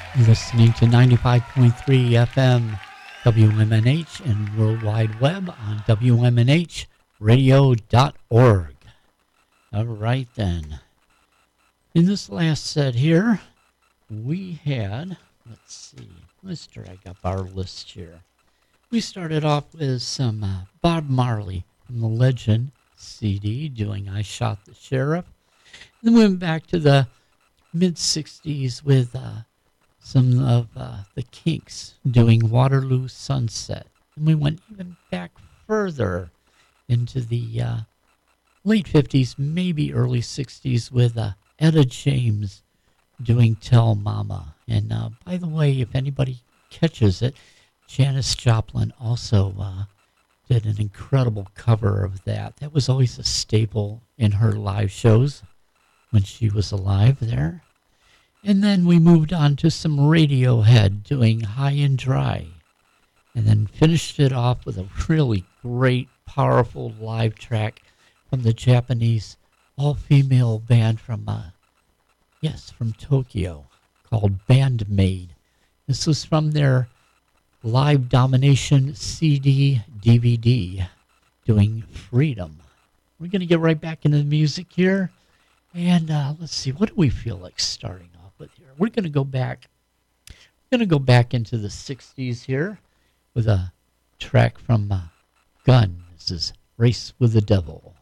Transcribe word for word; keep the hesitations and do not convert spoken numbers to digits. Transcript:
Listening to ninety-five point three F M W M N H and World Wide Web on W M N H radio dot org. All right then. In this last set here, we had, let's see, let's drag up our list here. We started off with some uh, Bob Marley from the Legend C D doing I Shot the Sheriff. Then we went back to the mid-sixties with uh, some of uh, the Kinks doing Waterloo Sunset. And we went even back further into the uh, late fifties, maybe early sixties with uh, Etta James doing Tell Mama. And uh, by the way, if anybody catches it, Janis Joplin also uh, did an incredible cover of that. That was always a staple in her live shows when she was alive there. And then we moved on to some Radiohead doing High and Dry. And then finished it off with a really great, powerful live track from the Japanese all-female band from, uh, yes, from Tokyo called Bandmaid. This was from their Live Domination C D D V D doing Freedom. We're going to get right back into the music here. And uh, let's see, what do we feel like starting off with here? We're going to go back. We're going to go back into the sixties here with a track from uh, Gun. This is Race with the Devil.